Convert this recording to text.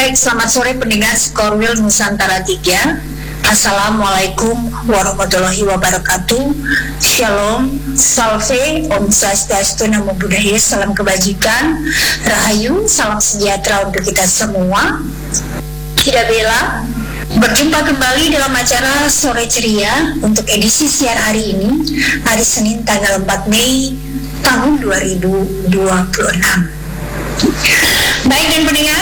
Baik, selamat sore pendengar Skorwil Nusantara 3. Assalamualaikum warahmatullahi wabarakatuh. Shalom, salve, Om Swastiastu, Namo Buddhaya, salam kebajikan, Rahayu, salam sejahtera untuk kita semua. Tidak bela, berjumpa kembali dalam acara Sore Ceria untuk edisi siar hari ini, hari Senin tanggal 4 Mei tahun 2026. Baik dan pendengar,